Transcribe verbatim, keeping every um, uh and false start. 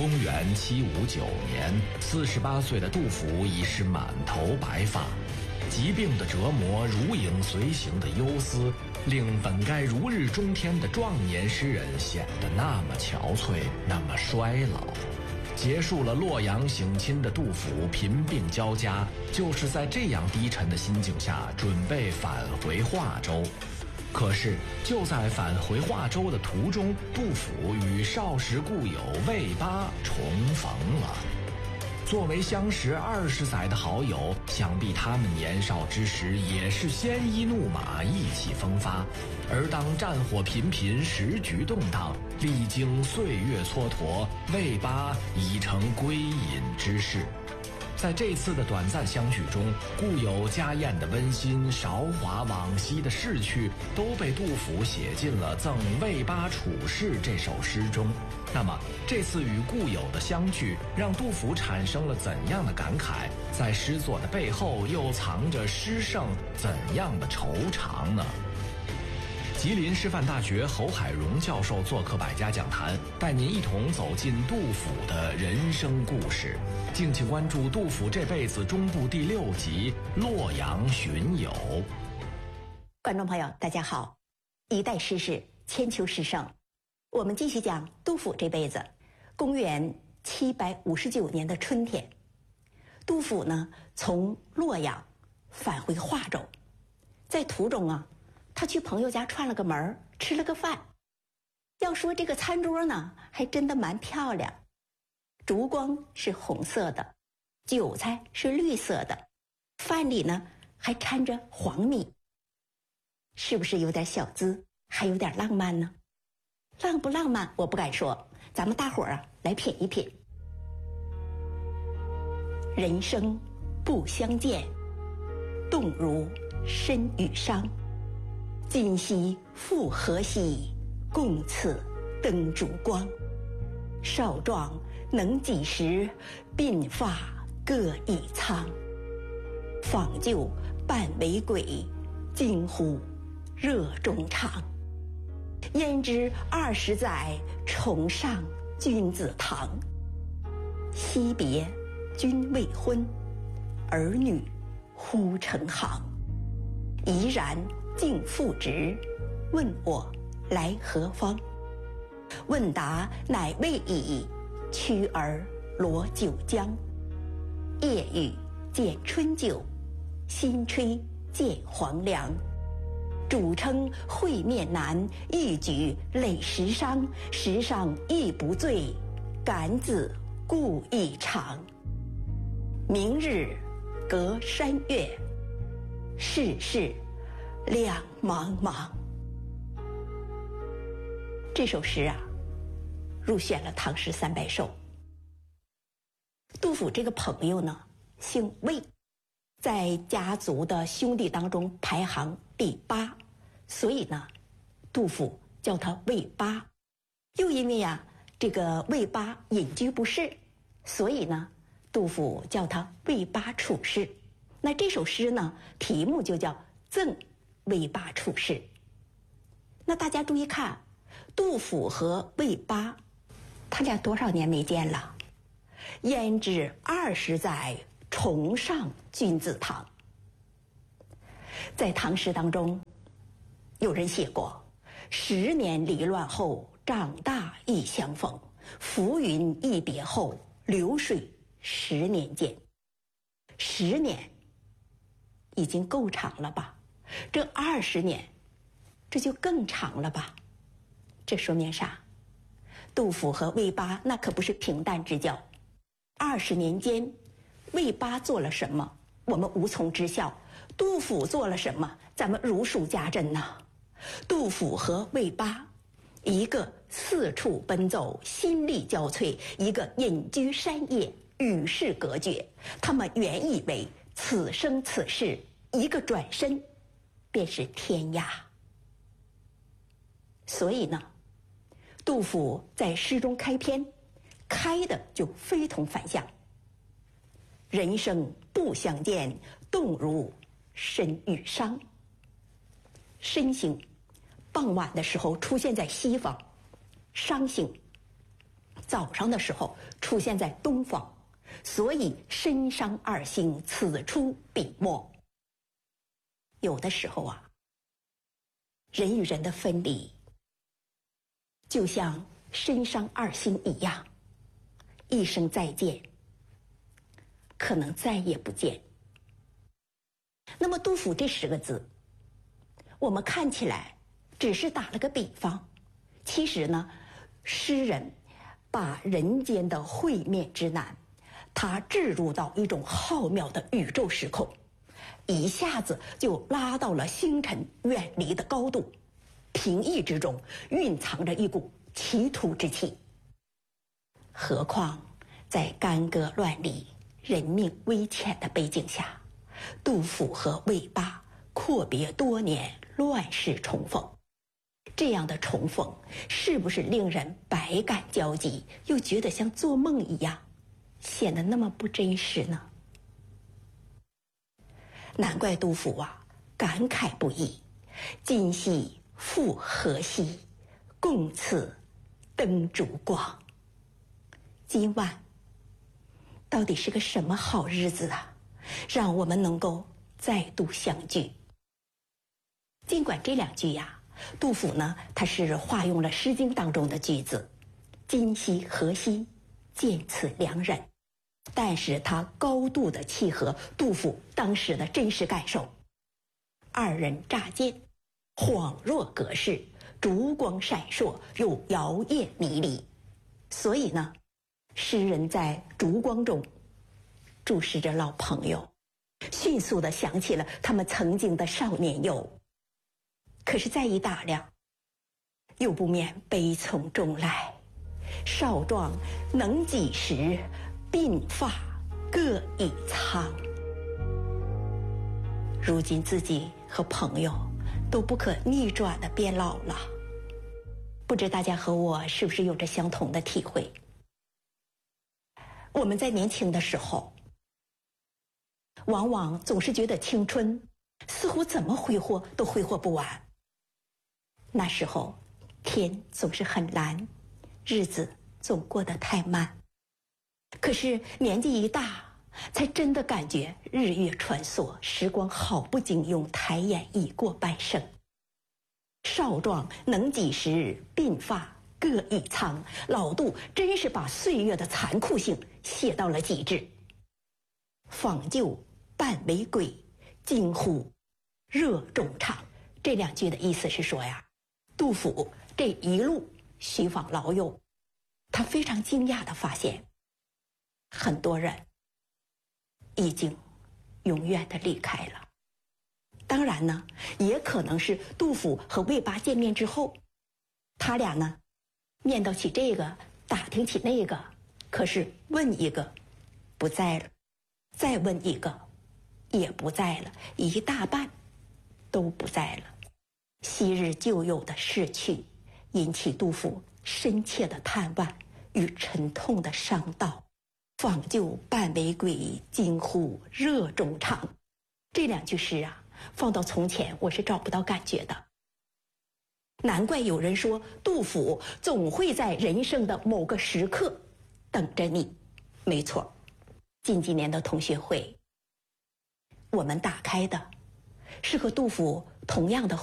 公元七五九年，四十八岁的杜甫已是满头白发，疾病的折磨、如影随形的忧思，令本该如日中天的壮年诗人显得那么憔悴，那么衰老。结束了洛阳省亲的杜甫贫病交加，就是在这样低沉的心境下准备返回华州。可是就在返回华州的途中，杜甫与少时故友魏八重逢了。作为相识二十载的好友，想必他们年少之时也是鲜衣怒马、意气风发。而当战火频频、时局动荡，历经岁月蹉跎，魏八已成归隐之士。在这次的短暂相聚中，故友家宴的温馨、韶华往昔的逝去，都被杜甫写进了《赠魏八处士》这首诗中。那么，这次与故友的相聚，让杜甫产生了怎样的感慨？在诗作的背后，又藏着诗圣怎样的惆怅呢？吉林师范大学侯海荣教授做客百家讲坛，带您一同走进杜甫的人生故事。敬请关注杜甫这辈子中部第六集《洛阳寻友》。 观众朋友，大家好！一代诗士，千秋诗圣，我们继续讲杜甫这辈子。公元七百五十九年的春天，杜甫呢从洛阳返回华州，在途中啊。他去朋友家串了个门，吃了个饭。要说这个餐桌呢，还真的蛮漂亮，烛光是红色的，韭菜是绿色的，饭里呢还掺着黄米，是不是有点小资，还有点浪漫呢？浪不浪漫我不敢说，咱们大伙儿啊来品一品。人生不相见，动如参与商。今夕复何夕，共此灯烛光。少壮能几时，鬓发各已苍。访旧半为鬼，惊呼热衷肠。焉知二十载，重上君子堂。惜别君未婚，儿女忽成行。怡然竟复直，问我来何方？问答乃未已，驱儿罗九江。夜雨见春酒，新炊见黄粱。主称会面难，一举累十觞。十觞亦不醉，感子故意长。明日隔山岳，世事两茫茫。这首诗啊，入选了唐诗三百首。杜甫这个朋友呢，姓魏，在家族的兄弟当中排行第八，所以呢，杜甫叫他魏八。又因为呀、啊，这个魏八隐居不仕，所以呢，杜甫叫他魏八处士。那这首诗呢，题目就叫《赠魏八处士》。那大家注意看，杜甫和魏八，他俩多少年没见了？焉知二十载，重上君子堂。在唐诗当中，有人写过：十年离乱后，长大亦相逢。浮云一别后，流水十年间。十年已经够长了吧？这二十年，这就更长了吧？这说明啥？杜甫和魏八那可不是平淡之交。二十年间，魏八做了什么，我们无从知晓；杜甫做了什么，咱们如数家珍呐。杜甫和魏八，一个四处奔走，心力交瘁；一个隐居山野，与世隔绝。他们原以为此生此世，一个转身便是天涯。所以呢，杜甫在诗中开篇，开的就非同凡响。人生不相见，动如参与商。参星傍晚的时候出现在西方，商星早上的时候出现在东方，所以申商二星此处彼没。有的时候啊，人与人的分离，就像申商二星一样，一声再见，可能再也不见。那么杜甫这十个字，我们看起来只是打了个比方，其实呢，诗人把人间的会面之难，他置入到一种浩渺的宇宙时空，一下子就拉到了星辰远离的高度，平易之中蕴藏着一股奇突之气。何况在干戈乱离、人命危浅的背景下，杜甫和魏八阔别多年，乱世重逢。这样的重逢，是不是令人百感交集，又觉得像做梦一样，显得那么不真实呢？难怪杜甫啊，感慨不已。今夕复何夕，共此灯烛光。今晚到底是个什么好日子啊，让我们能够再度相聚。尽管这两句呀，杜甫呢，他是化用了《诗经》当中的句子“今夕何夕，见此良人”，但是他高度的契合杜甫当时的真实感受。二人乍见，恍若隔世，烛光闪烁，又摇曳迷离。所以呢，诗人在烛光中注视着老朋友，迅速地想起了他们曾经的少年游。可是再一打量，又不免悲从中来。少壮能几时，鬓发各已苍。如今自己和朋友都不可逆转地变老了。不知大家和我是不是有着相同的体会？我们在年轻的时候，往往总是觉得青春似乎怎么挥霍都挥霍不完。那时候天总是很蓝，日子总过得太慢。可是年纪一大，才真的感觉日月穿梭，时光好不经用，抬眼已过半生。少壮能几时，鬓发各已苍。老杜真是把岁月的残酷性写到了极致。访旧半为鬼，惊呼热衷肠。这两句的意思是说呀，杜甫这一路寻访老友，他非常惊讶地发现，很多人已经永远地离开了。当然呢，也可能是杜甫和魏八见面之后，他俩呢念叨起这个，打听起那个，可是问一个不在了，再问一个也不在了，一大半都不在了。昔日旧友的逝去，引起杜甫深切的叹惋与沉痛的伤悼。访旧半为鬼，惊呼热衷肠。这两句诗啊，放到从前我是找不到感觉的。难怪有人说，杜甫总会在人生的某个时刻等着你。没错，近几年的同学会，我们打开的是和杜甫同样的